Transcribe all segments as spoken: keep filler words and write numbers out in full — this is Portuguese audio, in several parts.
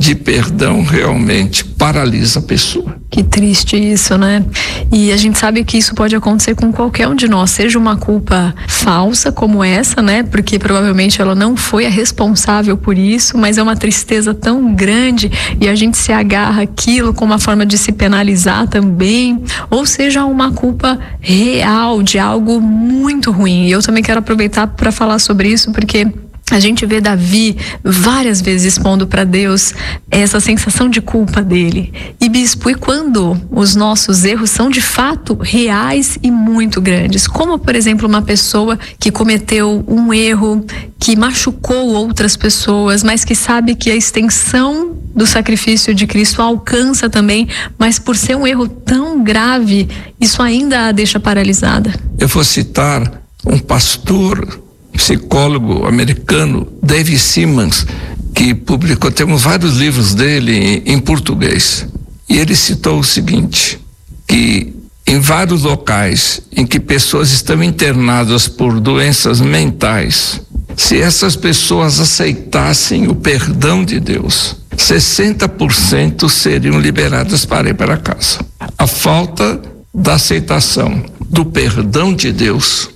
de perdão realmente paralisa a pessoa. Que triste isso, né? E a gente sabe que isso pode acontecer com qualquer um de nós, seja uma culpa falsa como essa, né? Porque provavelmente ela não foi a responsável por isso, mas é uma tristeza tão grande e a gente se agarra àquilo como uma forma de se penalizar também, ou seja, uma culpa real de algo muito ruim. E eu também quero aproveitar para falar sobre isso, porque a gente vê Davi várias vezes expondo para Deus essa sensação de culpa dele. E bispo, e quando os nossos erros são de fato reais e muito grandes? Como, por exemplo, uma pessoa que cometeu um erro que machucou outras pessoas, mas que sabe que a extensão do sacrifício de Cristo alcança também, mas por ser um erro tão grave, isso ainda a deixa paralisada. Eu vou citar um pastor psicólogo americano, David Simmons, que publicou, temos vários livros dele em, em português, e ele citou o seguinte, que em vários locais em que pessoas estão internadas por doenças mentais, se essas pessoas aceitassem o perdão de Deus, sessenta por cento seriam liberadas para ir para casa. A falta da aceitação do perdão de Deus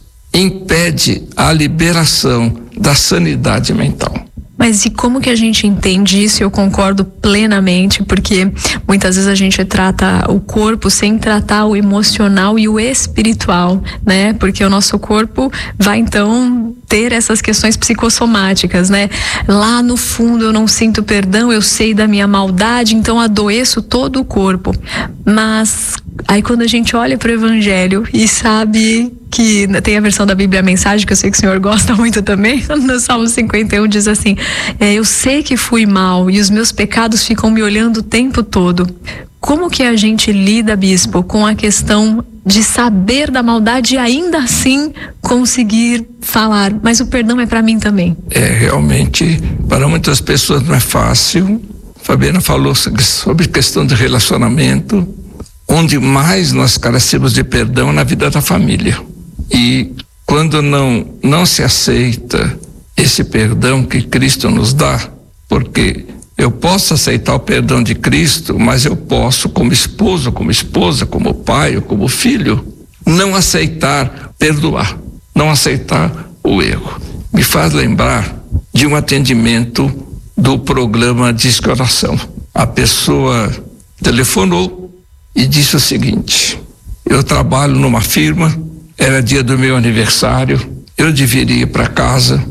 impede a liberação da sanidade mental. Mas e como que a gente entende isso? Eu concordo plenamente, porque muitas vezes a gente trata o corpo sem tratar o emocional e o espiritual, né? Porque o nosso corpo vai então ter essas questões psicossomáticas, né? Lá no fundo eu não sinto perdão, eu sei da minha maldade, então adoeço todo o corpo. Mas aí quando a gente olha para o Evangelho e sabe que tem a versão da Bíblia a Mensagem, que eu sei que o senhor gosta muito também, no Salmo cinquenta e um diz assim, é, eu sei que fui mal e os meus pecados ficam me olhando o tempo todo. Como que a gente lida, bispo, com a questão de saber da maldade e ainda assim conseguir falar, mas o perdão é para mim também? É, realmente, para muitas pessoas não é fácil. Fabiana falou sobre questão de relacionamento, onde mais nós carecemos de perdão é na vida da família. E quando não, não se aceita esse perdão que Cristo nos dá, porque eu posso aceitar o perdão de Cristo, mas eu posso, como esposo, como esposa, como pai ou como filho, não aceitar perdoar, não aceitar o erro. Me faz lembrar de um atendimento do programa Disque Oração. A pessoa telefonou e disse o seguinte, eu trabalho numa firma, era dia do meu aniversário, eu deveria ir para casa,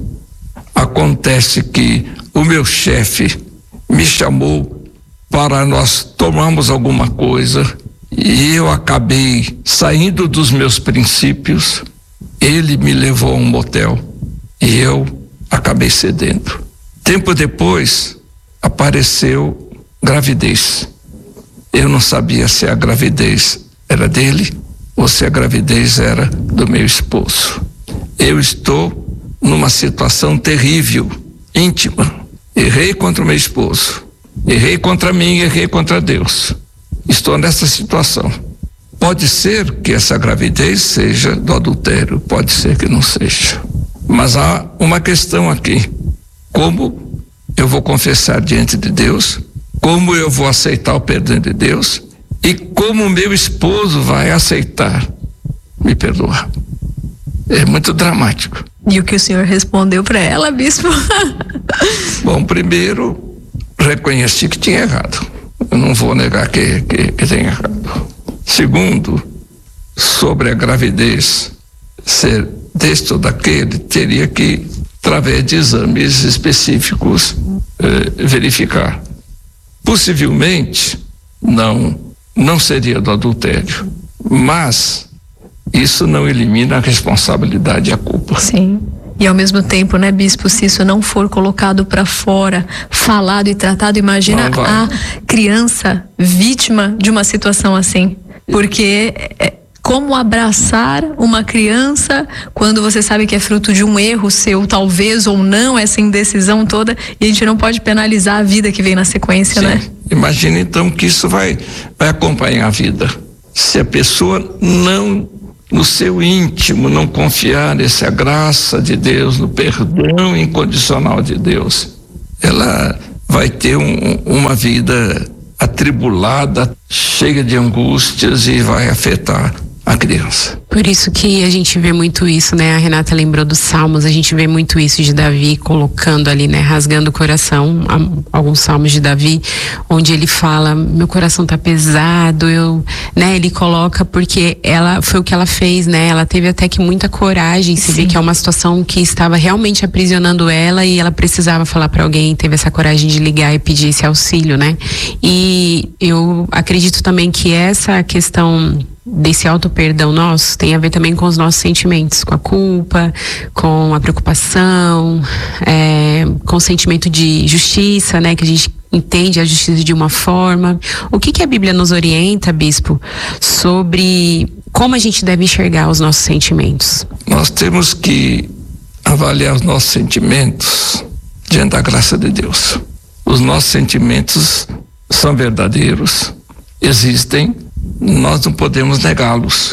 acontece que o meu chefe me chamou para nós tomarmos alguma coisa e eu acabei saindo dos meus princípios, ele me levou a um motel e eu acabei cedendo. Tempo depois apareceu gravidez. Eu não sabia se a gravidez era dele ou se a gravidez era do meu esposo. Eu estou numa situação terrível, íntima. Errei contra o meu esposo, errei contra mim, errei contra Deus. Estou nessa situação. Pode ser que essa gravidez seja do adultério, pode ser que não seja. Mas há uma questão aqui. Como eu vou confessar diante de Deus? Como eu vou aceitar o perdão de Deus? E como meu esposo vai aceitar me perdoar? É muito dramático. E o que o senhor respondeu para ela, bispo? Bom, primeiro, reconheci que tinha errado. Eu não vou negar que, que, que tenha errado. Segundo, sobre a gravidez ser deste ou daquele, teria que, através de exames específicos, eh, verificar. Possivelmente, não, não seria do adultério, mas isso não elimina a responsabilidade e a culpa. Sim. E ao mesmo tempo, né, bispo, se isso não for colocado para fora, falado e tratado, imagina a criança vítima de uma situação assim. Porque é, como abraçar uma criança quando você sabe que é fruto de um erro seu, talvez ou não, essa indecisão toda, e a gente não pode penalizar a vida que vem na sequência, Sim. né? Imagina então que isso vai, vai acompanhar a vida. Se a pessoa não, no seu íntimo, não confiar nessa graça de Deus, no perdão incondicional de Deus, ela vai ter um, uma vida atribulada, cheia de angústias e vai afetar a criança. Por isso que a gente vê muito isso, né? A Renata lembrou dos Salmos, a gente vê muito isso de Davi colocando ali, né? Rasgando o coração, alguns Salmos de Davi, onde ele fala, meu coração tá pesado, eu, né? Ele coloca porque ela, foi o que ela fez, né? Ela teve até que muita coragem, se vê que é uma situação que estava realmente aprisionando ela e ela precisava falar para alguém, teve essa coragem de ligar e pedir esse auxílio, né? E eu acredito também que essa questão desse auto-perdão nosso tem a ver também com os nossos sentimentos, com a culpa, com a preocupação, é, com o sentimento de justiça, né? Que a gente entende a justiça de uma forma. O que que a Bíblia nos orienta, Bispo, sobre como a gente deve enxergar os nossos sentimentos? Nós temos que avaliar os nossos sentimentos diante da graça de Deus. Os nossos sentimentos são verdadeiros, existem, nós não podemos negá-los,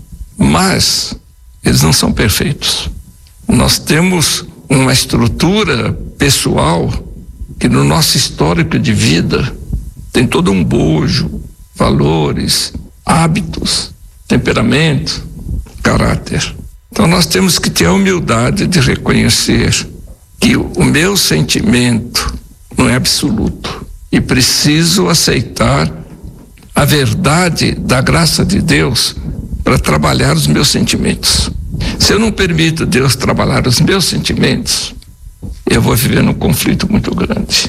mas eles não são perfeitos. Nós temos uma estrutura pessoal que no nosso histórico de vida tem todo um bojo, valores, hábitos, temperamento, caráter. Então nós temos que ter a humildade de reconhecer que o meu sentimento não é absoluto e preciso aceitar a verdade da graça de Deus para trabalhar os meus sentimentos. Se eu não permito Deus trabalhar os meus sentimentos, eu vou viver num conflito muito grande.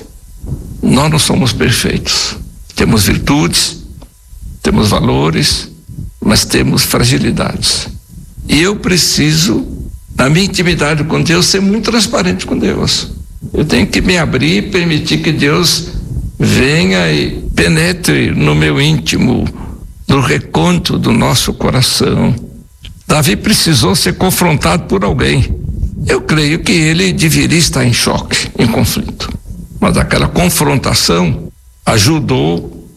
Nós não somos perfeitos. Temos virtudes, temos valores, mas temos fragilidades. E eu preciso, na minha intimidade com Deus, ser muito transparente com Deus. Eu tenho que me abrir e permitir que Deus venha e penetre no meu íntimo, no recôndito do nosso coração. Davi precisou ser confrontado por alguém. Eu creio que ele deveria estar em choque, em conflito. Mas aquela confrontação ajudou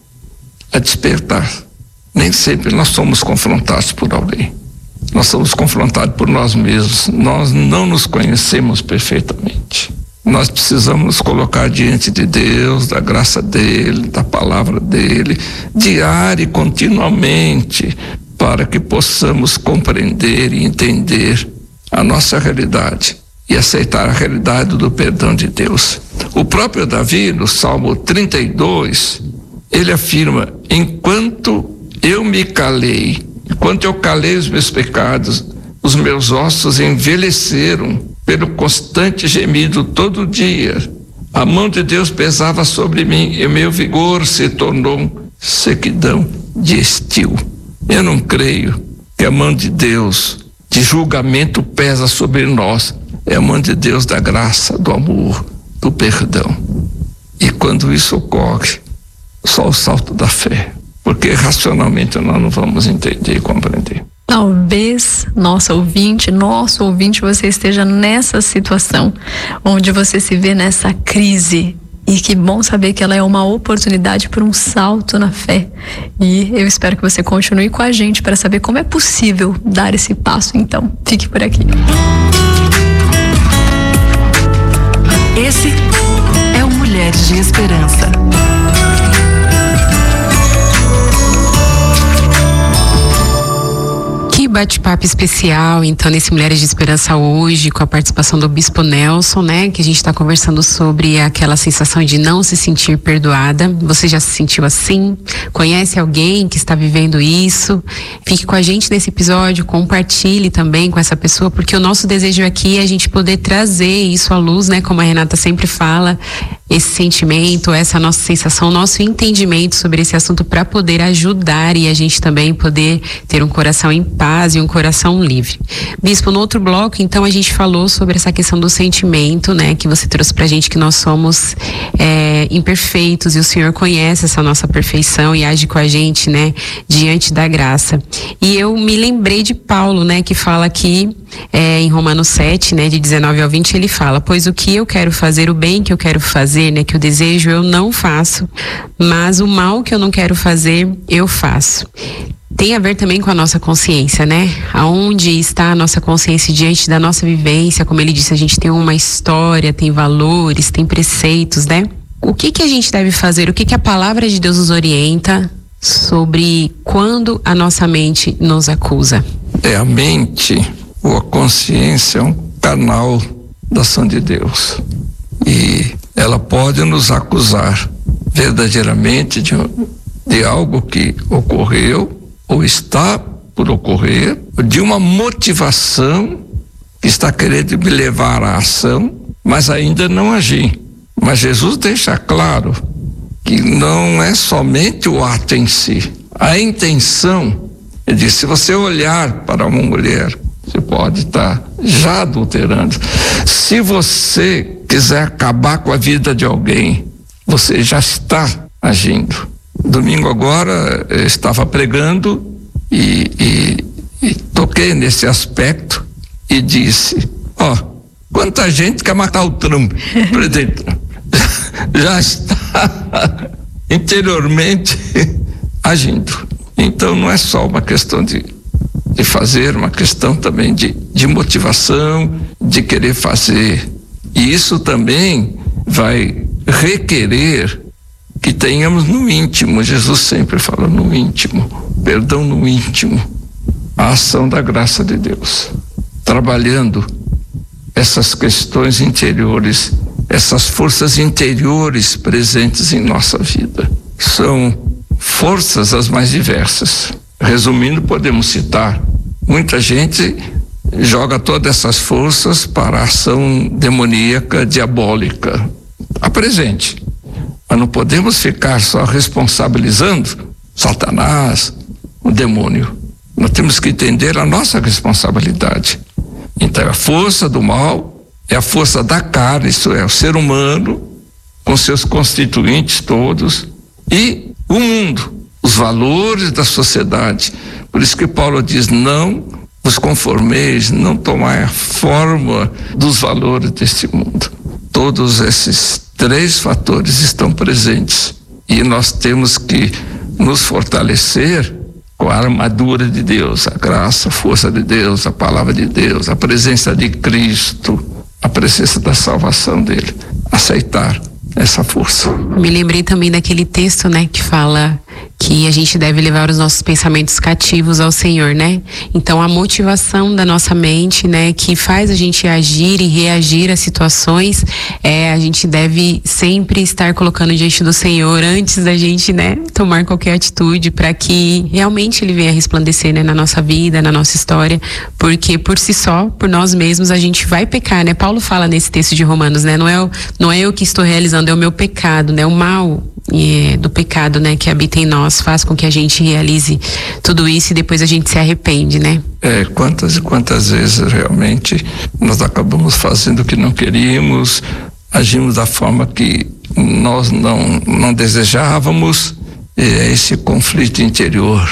a despertar. Nem sempre nós somos confrontados por alguém. Nós somos confrontados por nós mesmos. Nós não nos conhecemos perfeitamente. Nós precisamos nos colocar diante de Deus, da graça dele, da palavra dele, diário e continuamente, para que possamos compreender e entender a nossa realidade e aceitar a realidade do perdão de Deus. O próprio Davi, no Salmo trinta e dois, ele afirma: enquanto eu me calei, enquanto eu calei os meus pecados, os meus ossos envelheceram pelo constante gemido todo dia. A mão de Deus pesava sobre mim e meu vigor se tornou sequidão de estio. Eu não creio que a mão de Deus de julgamento pesa sobre nós. É a mão de Deus da graça, do amor, do perdão. E quando isso ocorre, só o salto da fé, porque racionalmente nós não vamos entender e compreender. Talvez, nossa ouvinte, nosso ouvinte, você esteja nessa situação, onde você se vê nessa crise. E que bom saber que ela é uma oportunidade para um salto na fé. E eu espero que você continue com a gente para saber como é possível dar esse passo. Então, fique por aqui. Esse é o Mulheres de Esperança. Bate-papo especial, então, nesse Mulheres de Esperança hoje, com a participação do Bispo Nelson, né? Que a gente está conversando sobre aquela sensação de não se sentir perdoada. Você já se sentiu assim? Conhece alguém que está vivendo isso? Fique com a gente nesse episódio, compartilhe também com essa pessoa, porque o nosso desejo aqui é a gente poder trazer isso à luz, né? Como a Renata sempre fala, esse sentimento, essa nossa sensação, nosso entendimento sobre esse assunto para poder ajudar e a gente também poder ter um coração em paz e um coração livre. Bispo, no outro bloco, então, a gente falou sobre essa questão do sentimento, né? Que você trouxe pra gente que nós somos é, imperfeitos e o Senhor conhece essa nossa perfeição e age com a gente, né? Diante da graça. E eu me lembrei de Paulo, né? Que fala aqui é, em Romanos sete, né? De dezenove ao vinte, ele fala: pois o que eu quero fazer, o bem que eu quero fazer, né? Que o desejo eu não faço, mas o mal que eu não quero fazer, eu faço. Tem a ver também com a nossa consciência, né? Aonde está a nossa consciência diante da nossa vivência? Como ele disse, a gente tem uma história, tem valores, tem preceitos, né? o que que a gente deve fazer? O que que a palavra de Deus nos orienta sobre quando a nossa mente nos acusa? É, a mente ou a consciência é um canal da ação de Deus. E ela pode nos acusar verdadeiramente de, de algo que ocorreu ou está por ocorrer, de uma motivação que está querendo me levar à ação, mas ainda não agi. Mas Jesus deixa claro que não é somente o ato em si, a intenção. Ele diz: se você olhar para uma mulher, você pode estar já adulterando. Se você quiser acabar com a vida de alguém, você já está agindo. Domingo agora eu estava pregando e, e, e toquei nesse aspecto e disse: ó, oh, quanta gente quer matar o Trump, presidente Trump, já está interiormente agindo. Então não é só uma questão de, de fazer, uma questão também de, de motivação, de querer fazer. E isso também vai requerer que tenhamos no íntimo, Jesus sempre fala no íntimo, perdão no íntimo, a ação da graça de Deus, trabalhando essas questões interiores, essas forças interiores presentes em nossa vida. São forças as mais diversas. Resumindo, podemos citar: muita gente joga todas essas forças para a ação demoníaca, diabólica. A presente. Mas não podemos ficar só responsabilizando Satanás, o demônio. Nós temos que entender a nossa responsabilidade. Então, a força do mal é a força da carne, isso é, o ser humano, com seus constituintes todos, e o mundo, os valores da sociedade. Por isso que Paulo diz: não vos conformeis, não tomai a forma dos valores deste mundo. Todos esses três fatores estão presentes e nós temos que nos fortalecer com a armadura de Deus, a graça, a força de Deus, a palavra de Deus, a presença de Cristo, a presença da salvação dele. Aceitar essa força. Me lembrei também daquele texto, né, que fala que a gente deve levar os nossos pensamentos cativos ao Senhor, né? Então a motivação da nossa mente, né, que faz a gente agir e reagir a situações, é, a gente deve sempre estar colocando diante do Senhor antes da gente, né, tomar qualquer atitude, para que realmente Ele venha resplandecer, né, na nossa vida, na nossa história, porque por si só, por nós mesmos, a gente vai pecar, né? Paulo fala nesse texto de Romanos, né? Não é, o, não é eu que estou realizando, é o meu pecado, né? O mal é, do pecado, né, que habita em nós, faz com que a gente realize tudo isso e depois a gente se arrepende, né? É, quantas e quantas vezes realmente nós acabamos fazendo o que não queríamos, agimos da forma que nós não, não desejávamos, é esse conflito interior.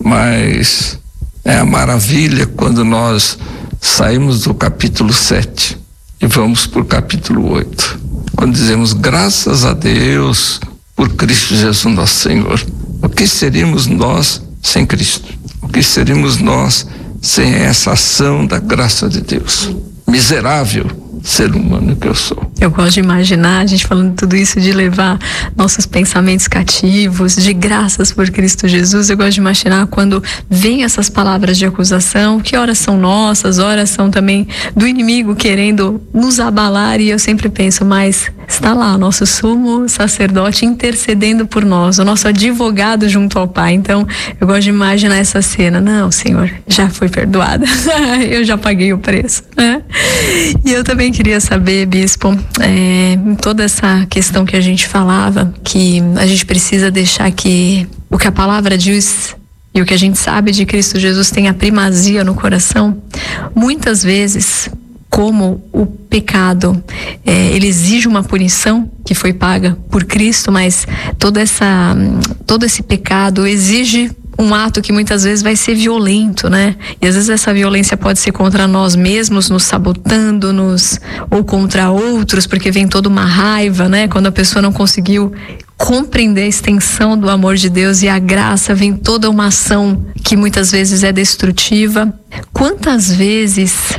Mas é a maravilha quando nós saímos do capítulo sete e vamos para o capítulo oito, quando dizemos: graças a Deus por Cristo Jesus nosso Senhor. O que seríamos nós sem Cristo? O que seríamos nós sem essa ação da graça de Deus? Miserável ser humano que eu sou. Eu gosto de imaginar a gente falando tudo isso, de levar nossos pensamentos cativos, de graças por Cristo Jesus. Eu gosto de imaginar quando vem essas palavras de acusação, que horas são nossas, horas são também do inimigo querendo nos abalar, e eu sempre penso: mas está lá o nosso sumo sacerdote intercedendo por nós, o nosso advogado junto ao Pai. Então eu gosto de imaginar essa cena. Não, Senhor, já fui perdoada. Eu já paguei o preço, né? E eu também queria saber, Bispo, é, em toda essa questão que a gente falava, que a gente precisa deixar que o que a palavra diz e o que a gente sabe de Cristo Jesus tem a primazia no coração. Muitas vezes, como o pecado, é, ele exige uma punição que foi paga por Cristo, mas toda essa, todo esse pecado exige um ato que muitas vezes vai ser violento, né? E às vezes essa violência pode ser contra nós mesmos, nos sabotando, nos, ou contra outros, porque vem toda uma raiva, né? Quando a pessoa não conseguiu compreender a extensão do amor de Deus e a graça, vem toda uma ação que muitas vezes é destrutiva. Quantas vezes a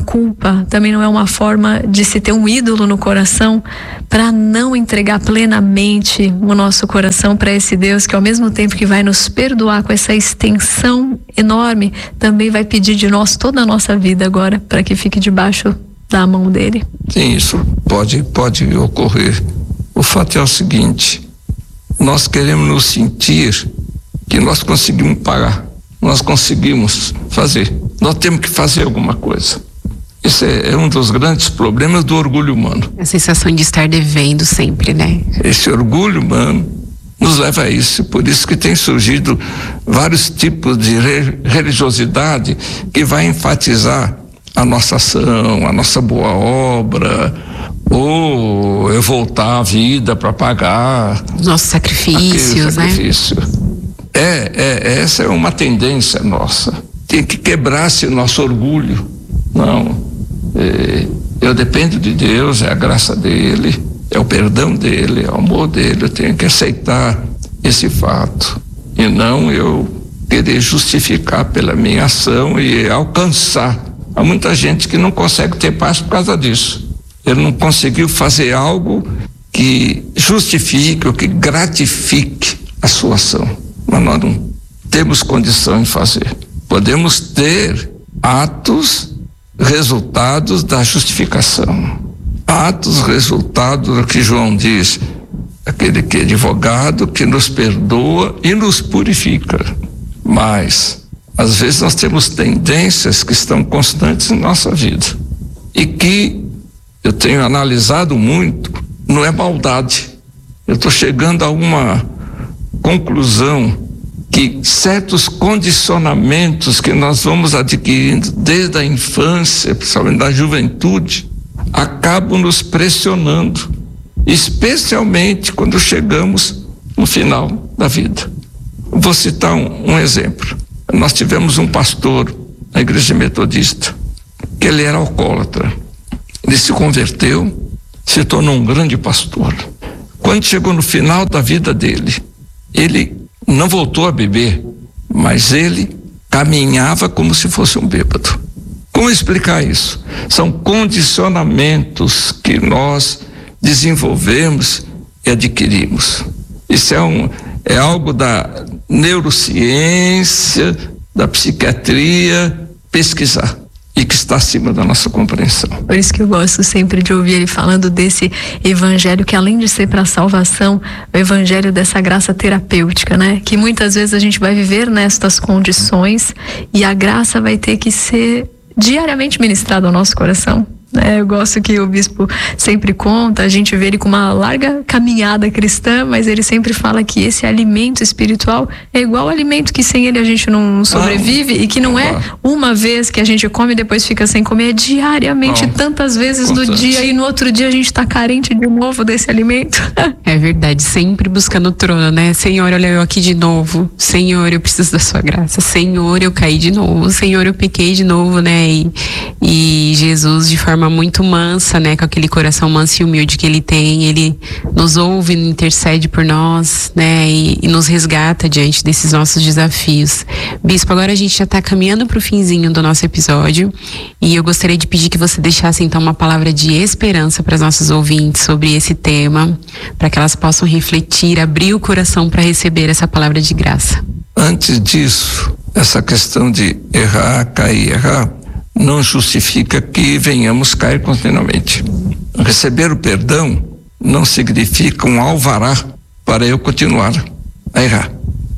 culpa também não é uma forma de se ter um ídolo no coração para não entregar plenamente o nosso coração para esse Deus que, ao mesmo tempo que vai nos perdoar com essa extensão enorme, também vai pedir de nós toda a nossa vida agora para que fique debaixo da mão dele? Sim, isso pode, pode ocorrer. O fato é o seguinte: nós queremos nos sentir que nós conseguimos pagar, nós conseguimos fazer, nós temos que fazer alguma coisa. Esse é, é um dos grandes problemas do orgulho humano. A sensação de estar devendo sempre, né? Esse orgulho humano nos leva a isso, por isso que tem surgido vários tipos de re- religiosidade que vai enfatizar a nossa ação, a nossa boa obra, ou eu voltar à vida para pagar nossos sacrifícios, sacrifício. né? É, é, essa é uma tendência nossa. Tem que quebrar esse nosso orgulho. Não, é, eu dependo de Deus, é a graça dele, é o perdão dele, é o amor dele. Eu tenho que aceitar esse fato e não eu querer justificar pela minha ação e alcançar. Há muita gente que não consegue ter paz por causa disso. Ele não conseguiu fazer algo que justifique ou que gratifique a sua ação. Mas nós não temos condição de fazer. Podemos ter atos resultados da justificação. Atos resultados do que João diz, aquele que é advogado, que nos perdoa e nos purifica. Mas às vezes nós temos tendências que estão constantes em nossa vida e que eu tenho analisado muito, não é maldade. Eu estou chegando a uma conclusão que certos condicionamentos que nós vamos adquirindo desde a infância, principalmente da juventude, acabam nos pressionando, especialmente quando chegamos no final da vida. Vou citar um, um exemplo. Nós tivemos um pastor na igreja metodista, que ele era alcoólatra. Ele se converteu, se tornou um grande pastor. Quando chegou no final da vida dele, ele não voltou a beber, mas ele caminhava como se fosse um bêbado. Como explicar isso? São condicionamentos que nós desenvolvemos e adquirimos. Isso é, um, é algo da neurociência, da psiquiatria, pesquisar, e que está acima da nossa compreensão. Por isso que eu gosto sempre de ouvir ele falando desse evangelho que, além de ser para a salvação, o evangelho dessa graça terapêutica, né? Que muitas vezes a gente vai viver nestas condições e a graça vai ter que ser diariamente ministrada ao nosso coração. É, eu gosto que o bispo sempre conta, a gente vê ele com uma larga caminhada cristã, mas ele sempre fala que esse alimento espiritual é igual ao alimento que sem ele a gente não sobrevive, ah, e que não é uma vez que a gente come e depois fica sem comer, é diariamente, não, tantas vezes do dia, e no outro dia a gente tá carente de novo desse alimento. É verdade, sempre buscando o trono, né? Senhor, olha eu aqui de novo, Senhor, eu preciso da sua graça, Senhor, eu caí de novo, Senhor, eu pequei de novo, né? E, e Jesus, de forma muito mansa, né, com aquele coração manso e humilde que ele tem, ele nos ouve, intercede por nós, né, e, e nos resgata diante desses nossos desafios. Bispo, agora a gente já está caminhando para o finzinho do nosso episódio e eu gostaria de pedir que você deixasse então uma palavra de esperança para os nossos ouvintes sobre esse tema, para que elas possam refletir, abrir o coração para receber essa palavra de graça. Antes disso, essa questão de errar, cair, errar, não justifica que venhamos cair continuamente. Receber o perdão não significa um alvará para eu continuar a errar.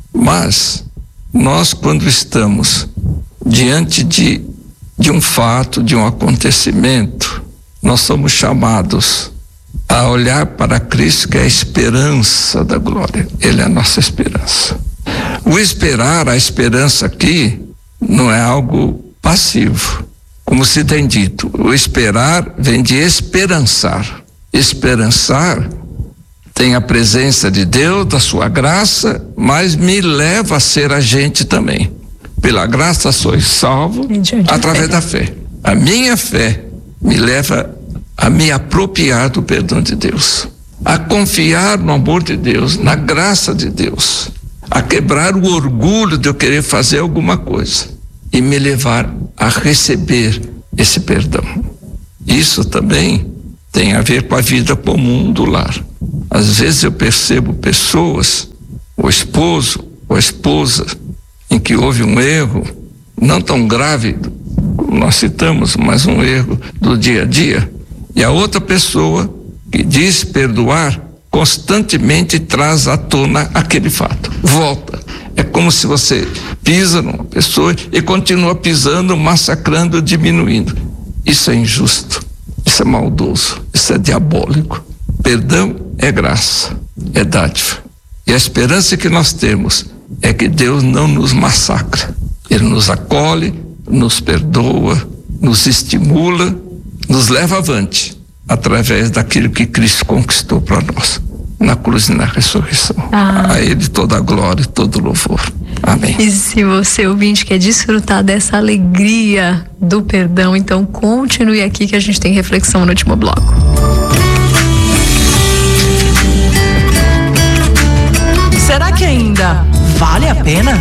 Mas nós, quando estamos diante de, de um fato, de um acontecimento, nós somos chamados a olhar para Cristo, que é a esperança da glória. Ele é a nossa esperança. O esperar, a esperança aqui, não é algo passivo. Como se tem dito, o esperar vem de esperançar. Esperançar tem a presença de Deus, da sua graça, mas me leva a ser agente também. Pela graça sois salvo através da fé. A minha fé me leva a me apropriar do perdão de Deus, a confiar no amor de Deus, na graça de Deus, a quebrar o orgulho de eu querer fazer alguma coisa e me levar a receber esse perdão. Isso também tem a ver com a vida comum do lar. Às vezes eu percebo pessoas, o esposo ou a esposa, em que houve um erro, não tão grave como nós citamos, mas um erro do dia a dia, e a outra pessoa que diz perdoar, constantemente traz à tona aquele fato. Volta. É como se você pisa numa pessoa e continua pisando, massacrando, diminuindo. Isso é injusto, isso é maldoso, isso é diabólico. Perdão é graça, é dádiva. E a esperança que nós temos é que Deus não nos massacra. Ele nos acolhe, nos perdoa, nos estimula, nos leva avante, através daquilo que Cristo conquistou para nós, na cruz e na ressurreição. Ah. A Ele toda a glória e todo o louvor. Amém. E se você, ouvinte, quer desfrutar dessa alegria do perdão, então continue aqui que a gente tem reflexão no último bloco. Será que ainda vale a pena?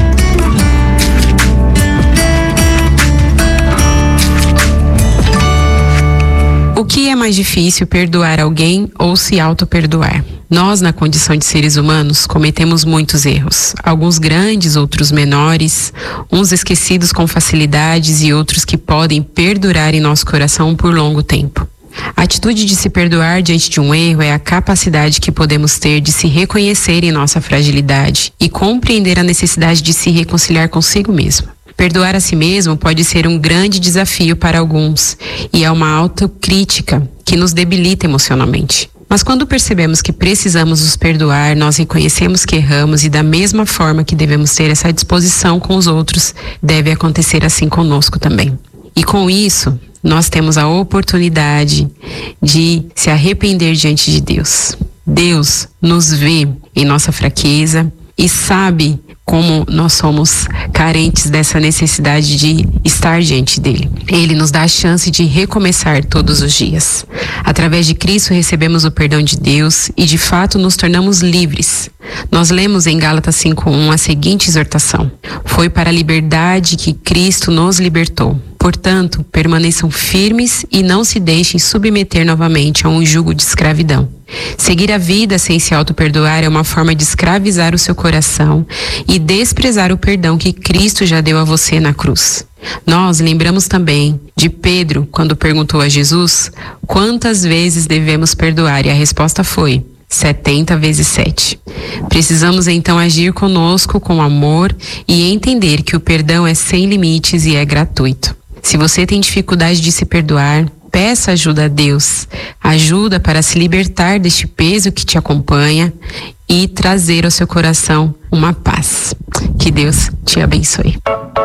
O que é mais difícil, perdoar alguém ou se auto-perdoar? Nós, na condição de seres humanos, cometemos muitos erros. Alguns grandes, outros menores, uns esquecidos com facilidades e outros que podem perdurar em nosso coração por longo tempo. A atitude de se perdoar diante de um erro é a capacidade que podemos ter de se reconhecer em nossa fragilidade e compreender a necessidade de se reconciliar consigo mesmo. Perdoar a si mesmo pode ser um grande desafio para alguns e é uma autocrítica que nos debilita emocionalmente. Mas quando percebemos que precisamos nos perdoar, nós reconhecemos que erramos e da mesma forma que devemos ter essa disposição com os outros, deve acontecer assim conosco também. E com isso, nós temos a oportunidade de se arrepender diante de Deus. Deus nos vê em nossa fraqueza e sabe como nós somos carentes dessa necessidade de estar diante dele. Ele nos dá a chance de recomeçar todos os dias. Através de Cristo recebemos o perdão de Deus e de fato nos tornamos livres. Nós lemos em Gálatas cinco um a seguinte exortação: foi para a liberdade que Cristo nos libertou. Portanto, permaneçam firmes e não se deixem submeter novamente a um jugo de escravidão. Seguir a vida sem se auto-perdoar é uma forma de escravizar o seu coração e desprezar o perdão que Cristo já deu a você na cruz. Nós lembramos também de Pedro, quando perguntou a Jesus quantas vezes devemos perdoar, e a resposta foi setenta vezes sete. Precisamos então agir conosco com amor e entender que o perdão é sem limites e é gratuito. Se você tem dificuldade de se perdoar, peça ajuda a Deus, ajuda para se libertar deste peso que te acompanha e trazer ao seu coração uma paz. Que Deus te abençoe.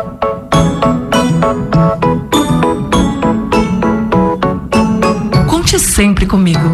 Conte sempre comigo.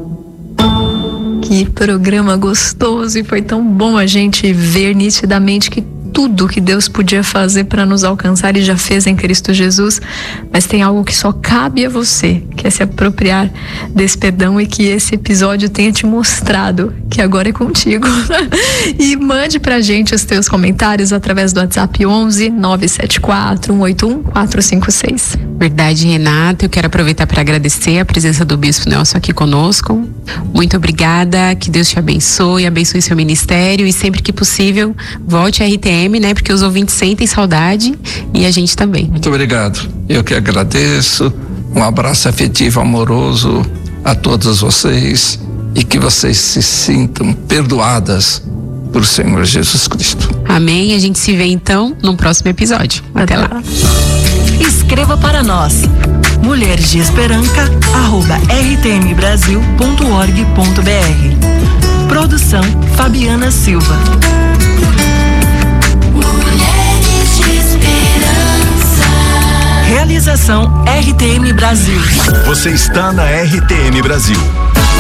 Que programa gostoso, e foi tão bom a gente ver nitidamente que tudo que Deus podia fazer para nos alcançar e já fez em Cristo Jesus, mas tem algo que só cabe a você, que é se apropriar desse perdão, e que esse episódio tenha te mostrado que agora é contigo. E mande pra gente os teus comentários através do WhatsApp onze nove sete quatro um oito um quatro cinco seis. Verdade, Renata, eu quero aproveitar para agradecer a presença do Bispo Nelson aqui conosco. Muito obrigada, que Deus te abençoe, abençoe seu ministério, e sempre que possível volte à R T M, né? Porque os ouvintes sentem saudade e a gente também. Muito obrigado. Eu que agradeço. Um abraço afetivo, amoroso a todos vocês, e que vocês se sintam perdoadas por Senhor Jesus Cristo. Amém. A gente se vê então no próximo episódio. Até, Até lá. lá. Escreva para nós. mulheres de esperança arroba r t m brasil ponto org ponto b r. Produção Fabiana Silva. Mulheres de Esperança. Realização R T M Brasil. Você está na R T M Brasil.